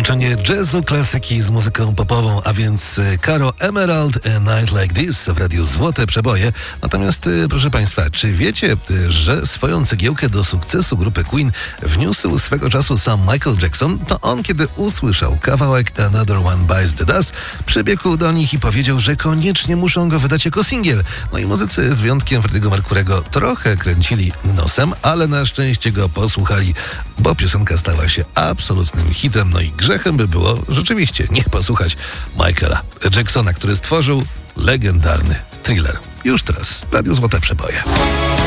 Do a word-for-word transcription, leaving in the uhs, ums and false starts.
Połączenie jazzu, klasyki z muzyką popową, a więc Caro Emerald, A Night Like This w Radiu Złote Przeboje. Natomiast, proszę Państwa, czy wiecie, że swoją cegiełkę do sukcesu grupy Queen wniósł swego czasu sam Michael Jackson? To on, kiedy usłyszał kawałek Another One Bites the Dust, przybiegł do nich i powiedział, że koniecznie muszą go wydać jako singiel. No i muzycy z wyjątkiem Freddie'ego Mercurego trochę kręcili nosem, ale na szczęście go posłuchali, bo piosenka stała się absolutnym hitem. No i grzechem by było rzeczywiście nie posłuchać Michaela Jacksona, który stworzył legendarny Thriller. Już teraz w Radiu Złote Przeboje.